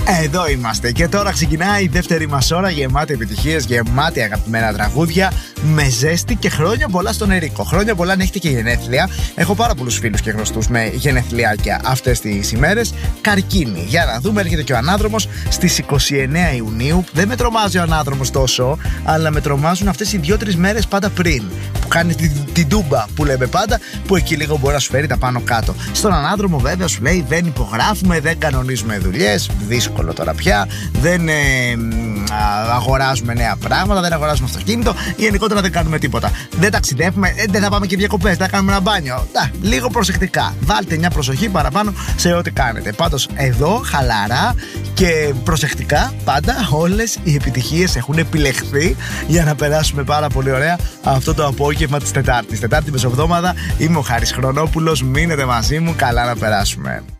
Εδώ είμαστε και τώρα ξεκινάει η δεύτερη μας ώρα, γεμάτη επιτυχίες, γεμάτη αγαπημένα τραγούδια, με ζέστη και χρόνια πολλά στον Ερίκο. Χρόνια πολλά αν έχετε και γενέθλια. Έχω πάρα πολλούς φίλους και γνωστούς με γενεθλιάκια αυτές τις ημέρες. Καρκίνη. Για να δούμε, έρχεται και ο ανάδρομος στις 29 Ιουνίου. Δεν με τρομάζει ο ανάδρομος τόσο, αλλά με τρομάζουν αυτές οι 2-3 μέρες πάντα πριν. Που κάνει την τούμπα που λέμε πάντα, που εκεί λίγο μπορεί να σου φέρει τα πάνω κάτω. Στον ανάδρομο βέβαια σου λέει δεν υπογράφουμε, δεν κανονίζουμε δουλειές. Δύσκολο τώρα πια. Δεν αγοράζουμε νέα πράγματα, δεν αγοράζουμε αυτοκίνητο. Γενικότερα δεν κάνουμε τίποτα. Δεν ταξιδεύουμε, δεν θα πάμε και διακοπές, δεν θα κάνουμε ένα μπάνιο. Λίγο προσεκτικά. Βάλτε μια προσοχή παραπάνω σε ό,τι κάνετε. Πάντως εδώ χαλαρά και προσεκτικά πάντα όλες οι επιτυχίες έχουν επιλεχθεί για να περάσουμε πάρα πολύ ωραία αυτό το απόγευμα της Τετάρτης. Τετάρτη μεσοβδόμαδα, είμαι ο Χάρης Χρονόπουλος. Μείνετε μαζί μου, καλά να περάσουμε.